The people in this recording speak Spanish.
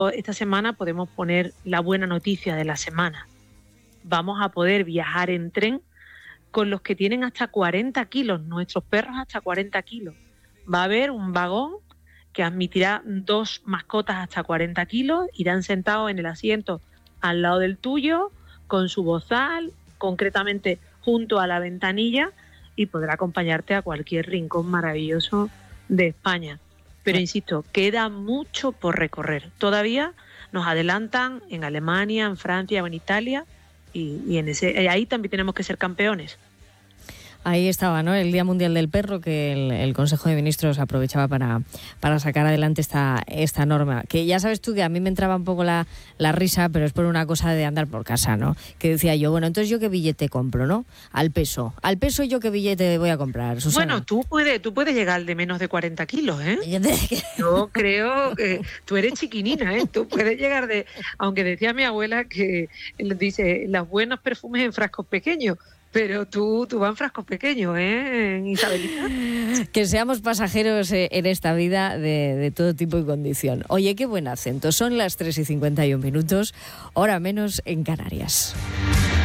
esta semana podemos poner la buena noticia de la semana. Vamos a poder viajar en tren con los que tienen hasta 40 kilos, nuestros perros hasta 40 kilos. Va a haber un vagón que admitirá 2 mascotas hasta 40 kilos, irán sentados en el asiento al lado del tuyo, con su bozal, concretamente junto a la ventanilla, y podrá acompañarte a cualquier rincón maravilloso de España. Pero insisto, queda mucho por recorrer. Todavía nos adelantan en Alemania, en Francia o en Italia, y ahí también tenemos que ser campeones. Ahí estaba, ¿no? El Día Mundial del Perro, que el Consejo de Ministros aprovechaba para sacar adelante esta norma. Que ya sabes tú que a mí me entraba un poco la risa, pero es por una cosa de andar por casa, ¿no? Que decía yo, bueno, entonces yo qué billete compro, ¿no? Al peso yo qué billete voy a comprar, Susana. Bueno, tú puedes llegar de menos de 40 kilos, ¿eh? Yo creo que tú eres chiquinina, ¿eh? Tú puedes llegar aunque decía mi abuela que dice, los buenos perfumes en frascos pequeños. Pero tú vas en frascos pequeños, ¿eh, Isabelita? Que seamos pasajeros en esta vida de todo tipo y condición. Oye, qué buen acento. Son las 3:51, hora menos en Canarias.